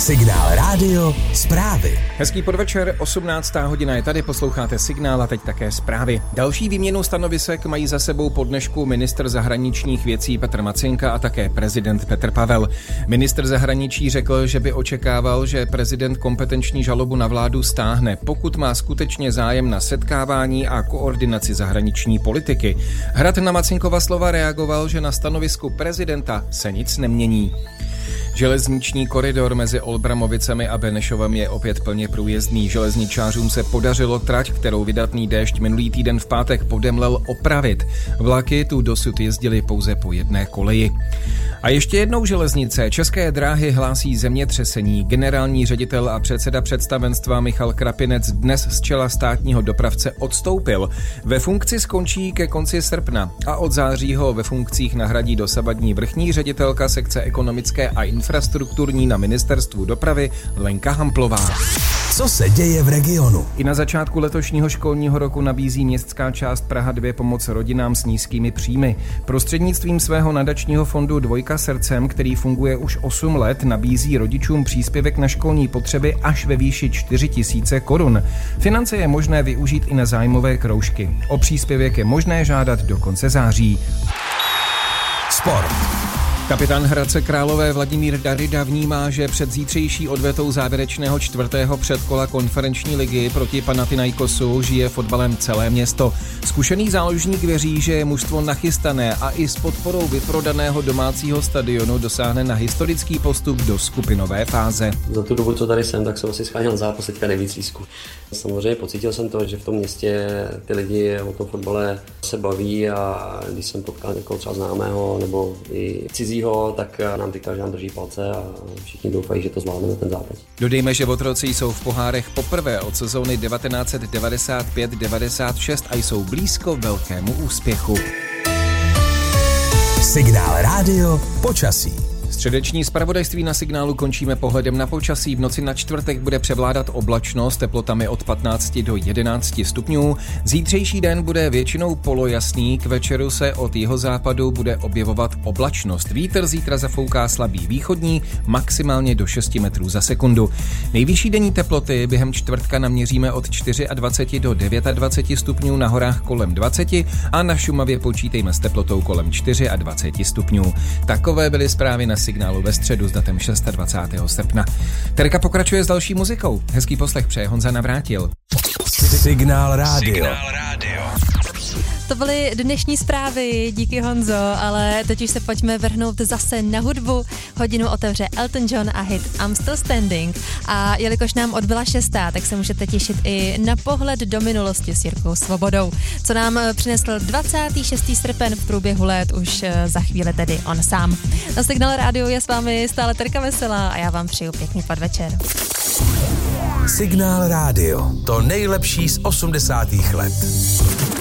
Signál rádio, zprávy. Hezký podvečer, 18. hodina je tady, posloucháte Signál a teď také zprávy. Další výměnu stanovisek mají za sebou po dnešku ministr zahraničních věcí Petr Macynka a také prezident Petr Pavel. Ministr zahraničí řekl, že by očekával, že prezident kompetenční žalobu na vládu stáhne, pokud má skutečně zájem na setkávání a koordinaci zahraniční politiky. Hrad na Macynkova slova reagoval, že na stanovisku prezidenta se nic nemění. Železniční koridor mezi Olbramovicemi a Benešovem je opět plně průjezdný. Železničářům se podařilo trať, kterou vydatný déšť minulý týden v pátek podemlel, opravit. Vlaky tu dosud jezdily pouze po jedné koleji. A ještě jednou železnice. České dráhy hlásí zemětřesení. Generální ředitel a předseda představenstva Michal Krapinec dnes z čela státního dopravce odstoupil. Ve funkci skončí ke konci srpna a od září ho ve funkcích nahradí dosavadní vrchní ředitelka sekce ekonomické a infrastrukturní na ministerstvu dopravy Lenka Hamplová. Co se děje v regionu? I na začátku letošního školního roku nabízí městská část Praha 2 pomoc rodinám s nízkými příjmy. Prostřednictvím svého nadačního fondu Dvojka srdcem, který funguje už 8 let, nabízí rodičům příspěvek na školní potřeby až ve výši 4 000 korun. Finance je možné využít i na zájmové kroužky. O příspěvek je možné žádat do konce září. Sport. Kapitán Hradce Králové Vladimír Darida vnímá, že před zítřejší odvetou závěrečného 4. předkola konferenční ligy proti Panathinaikosu žije fotbalem celé město. Zkušený záložník věří, že je mužstvo nachystané a i s podporou vyprodaného domácího stadionu dosáhne na historický postup do skupinové fáze. Za tu dobu, co tady jsem, tak jsem asi scháněl zápas teďka nejvíc lístků. Samozřejmě pocítil jsem to, že v tom městě ty lidi o tom fotbale se baví a když jsem potkal někoho třeba známého nebo i cizího, tak nám říkal, že nám drží palce a všichni doufají, že to zvládneme ten zápas. Dodejme, že Votroci jsou v pohárech poprvé od sezóny 1995-96 a jsou blízko velkému úspěchu. Signál rádio, počasí. Středeční zpravodajství na Signálu končíme pohledem na počasí. V noci na čtvrtek bude převládat oblačnost teplotami od 15 do 11 stupňů. Zítřejší den bude většinou polojasný, k večeru se od jihozápadu bude objevovat oblačnost. Vítr zítra zafouká slabý východní, maximálně do 6 metrů za sekundu. Nejvyšší denní teploty během čtvrtka naměříme od 24 do 29 stupňů, na horách kolem 20 a na Šumavě počítejme s teplotou kolem 24 stupňů. Takové byly zprávy na Signálu ve středu s datem 26. srpna. Terka pokračuje s další muzikou. Hezký poslech přeje Honza Navrátil. Signál rádio. To byly dnešní zprávy, díky Honzo, ale teď už se pojďme vrhnout zase na hudbu. Hodinu otevře Elton John a hit I'm Still Standing. A jelikož nám odbyla 6, tak se můžete těšit i na pohled do minulosti s Jirkou Svobodou. Co nám přinesl 26. srpen v průběhu let, už za chvíli tedy on sám. Na Signál rádiu je s vámi stále Terka Veselá a já vám přeju pěkný podvečer. Signál rádio, to nejlepší z 80. let.